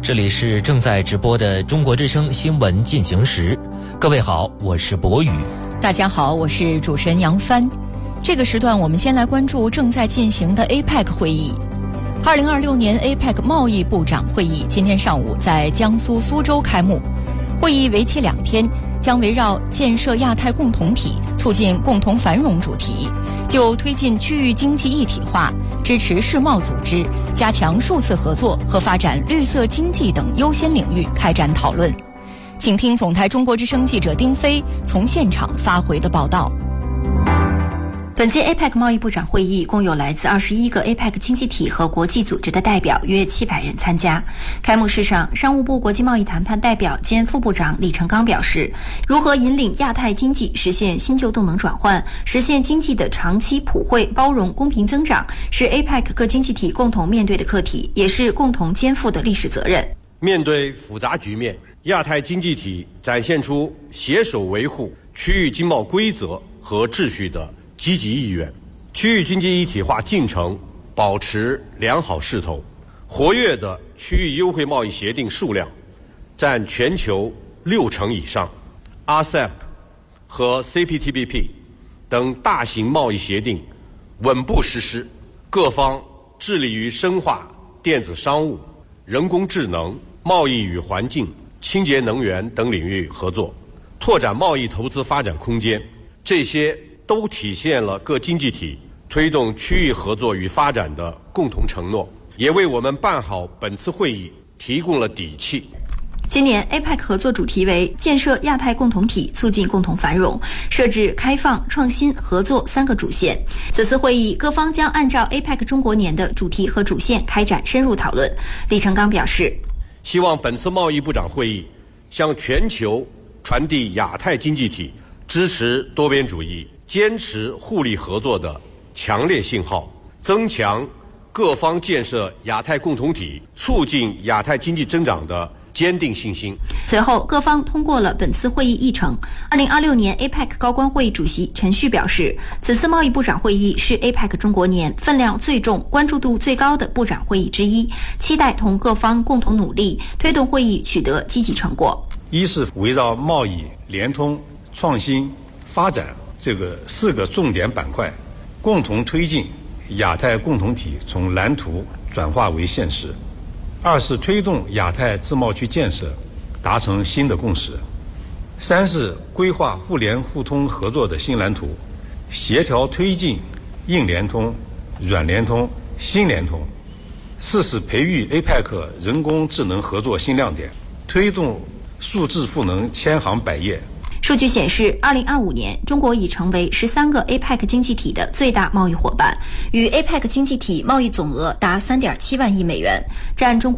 这里是正在直播的中国之声新闻进行时。各位好，我是博宇。 大家好，我是主持人杨帆。这个时段我们先来关注正在进行的 APEC 会议。2026年 APEC 贸易部长会议今天上午在江苏苏州开幕。会议为期2天，将围绕建设亚太共同体、促进共同繁荣主题，就推进区域经济一体化、支持世贸组织、加强数字合作和发展绿色经济等优先领域开展讨论。请听总台中国之声记者丁飞从现场发回的报道。 本届 APEC 贸易部长会议共有来自21个 APEC 经济体和国际组织的代表约700人参加。开幕式上，商务部国际贸易谈判代表兼副部长李成刚表示，如何引领亚太经济实现新旧动能转换，实现经济的长期普惠、包容、公平增长，是 APEC 各经济体共同面对的课题，也是共同肩负的历史责任。 面对复杂局面，亚太经济体展现出携手维护区域经贸规则和秩序的积极意愿，区域经济一体化进程保持良好势头，活跃的区域优惠贸易协定数量占全球60%以上。RCEP 和 CPTPP 等大型贸易协定稳步实施，各方致力于深化电子商务、人工智能、贸易与环境、清洁能源等领域合作，拓展贸易投资发展空间。这些都体现了各经济体推动区域合作与发展的共同承诺，也为我们办好本次会议提供了底气。 今年 APEC 合作主题为建设亚太共同体，促进共同繁荣，设置开放、创新、合作3个主线。此次会议，各方将按照 APEC 中国年的主题和主线开展深入讨论。李成刚表示， 希望本次贸易部长会议向全球传递亚太经济体支持多边主义、坚持互利合作的强烈信号，增强各方建设亚太共同体、促进亚太经济增长的坚定信心。 随后，各方通过了本次会议议程。2026年 APEC 高官会议主席陈旭表示，此次贸易部长会议是 APEC 中国年分量最重、关注度最高的部长会议之一，期待同各方共同努力，推动会议取得积极成果。 一是围绕贸易、联通、创新、发展这个4个重点板块，共同推进亚太共同体从蓝图转化为现实。2是推动亚太自贸区建设达成新的共识。3是规划互联互通合作的新蓝图，协调推进硬联通、软联通、新联通。4是培育 APEC 人工智能合作新亮点，推动数字赋能千行百业。 数据显示，2025年，中国已成为13个 APEC 经济体的最大贸易伙伴，与 APEC 经济体贸易总额达3.7万亿美元，占中国